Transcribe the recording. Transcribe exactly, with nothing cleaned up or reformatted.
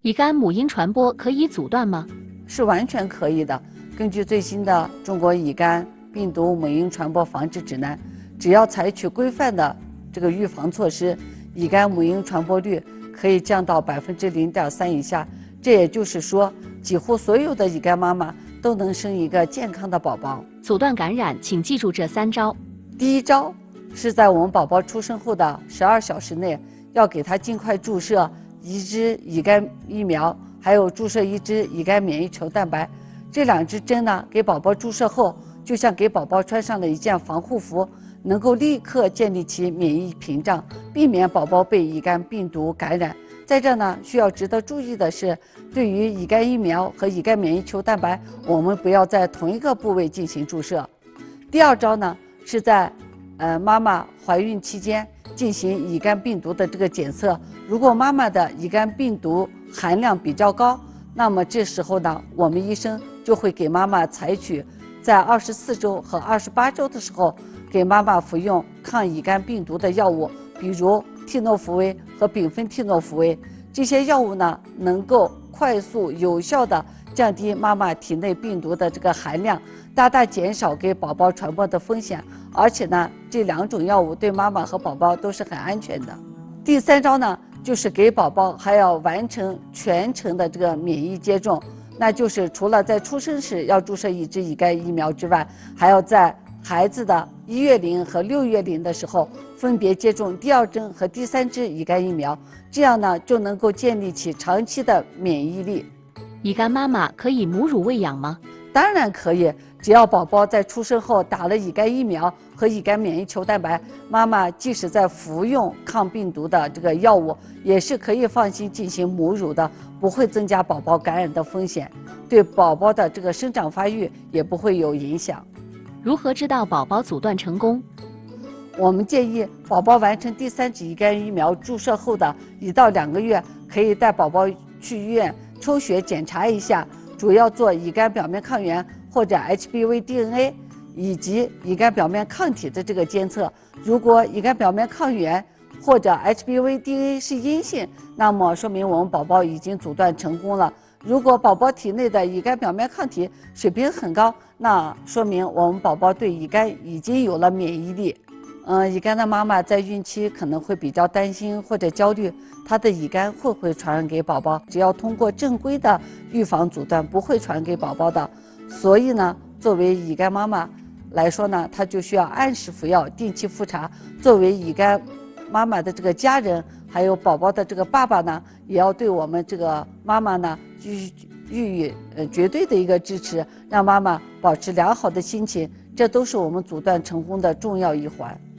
乙肝母婴传播可以阻断吗？ 是完全可以的。根据最新的《中国乙肝病毒母婴传播防治指南》，只要采取规范的这个预防措施，乙肝母婴传播率可以降到百分之零点三以下。这也就是说，几乎所有的乙肝妈妈都能生一个健康的宝宝。 阻断感染，请记住这三招。 第一招是在我们宝宝出生后的十二小时内，要给他尽快注射一支乙肝疫苗，还有注射一支乙肝免疫球蛋白。这两支针呢，给宝宝注射后，就像给宝宝穿上了一件防护服，能够立刻建立起免疫屏障，避免宝宝被乙肝病毒感染。在这呢，需要值得注意的是，对于乙肝疫苗和乙肝免疫球蛋白，我们不要在同一个部位进行注射。第二招呢，是在呃妈妈怀孕期间进行乙肝病毒的这个检测。如果妈妈的乙肝病毒含量比较高，那么这时候呢，我们医生就会给妈妈采取在二十四周和二十八周的时候，给妈妈服用抗乙肝病毒的药物，比如替诺福韦和丙酚替诺福韦。这些药物呢，能够快速有效地降低妈妈体内病毒的这个含量，大大减少给宝宝传播的风险。而且呢，这两种药物对妈妈和宝宝都是很安全的。第三招呢，就是给宝宝还要完成全程的这个免疫接种，那就是除了在出生时要注射一支乙肝疫苗之外，还要在孩子的一月龄和六月龄的时候分别接种第二针和第三支乙肝疫苗，这样呢就能够建立起长期的免疫力。 乙肝妈妈可以母乳喂养吗？ 当然可以，只要宝宝在出生后打了乙肝疫苗和乙肝免疫球蛋白，妈妈即使在服用抗病毒的这个药物，也是可以放心进行母乳的，不会增加宝宝感染的风险，对宝宝的这个生长发育也不会有影响。 如何知道宝宝阻断成功？ 我们建议宝宝完成第三支乙肝疫苗注射后的一到两个月，可以带宝宝去医院抽血检查一下，主要做乙肝表面抗原或者 H B V D N A 以及乙肝表面抗体的这个监测。如果乙肝表面抗原或者 H B V D N A 是阴性，那么说明我们宝宝已经阻断成功了。如果宝宝体内的乙肝表面抗体水平很高，那说明我们宝宝对乙肝已经有了免疫力。嗯，乙肝的妈妈在孕期可能会比较担心或者焦虑，她的乙肝会不会传染给宝宝？只要通过正规的预防阻断，不会传给宝宝的。所以呢，作为乙肝妈妈来说呢，她就需要按时服药，定期复查。作为乙肝妈妈的这个家人，还有宝宝的这个爸爸呢，也要对我们这个妈妈呢，予予以呃绝对的一个支持，让妈妈保持良好的心情，这都是我们阻断成功的重要一环。